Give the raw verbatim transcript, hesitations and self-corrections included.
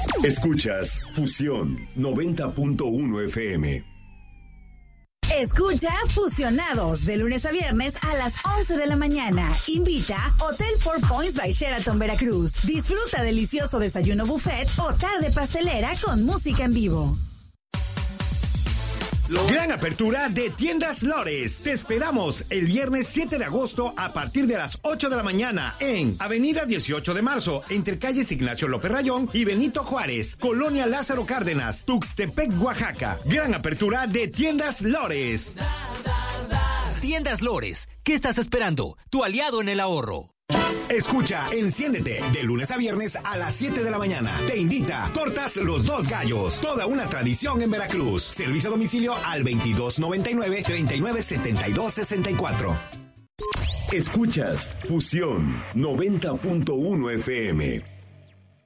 Escuchas Fusión noventa punto uno F M. Escucha Fusionados de lunes a viernes a las once de la mañana. Invita Hotel Four Points by Sheraton Veracruz. Disfruta delicioso desayuno buffet o tarde pastelera con música en vivo. Gran apertura de Tiendas Lores. Te esperamos el viernes siete de agosto a partir de las ocho de la mañana en Avenida dieciocho de marzo, entre calles Ignacio López Rayón y Benito Juárez, Colonia Lázaro Cárdenas, Tuxtepec, Oaxaca. Gran apertura de Tiendas Lores. Tiendas Lores, ¿qué estás esperando? Tu aliado en el ahorro. Escucha Enciéndete de lunes a viernes a las siete de la mañana. Te invita Tortas Los Dos Gallos, toda una tradición en Veracruz. Servicio a domicilio al veintidós noventa y nueve, treinta y nueve setenta y dos sesenta y cuatro. Escuchas Fusión noventa punto uno F M.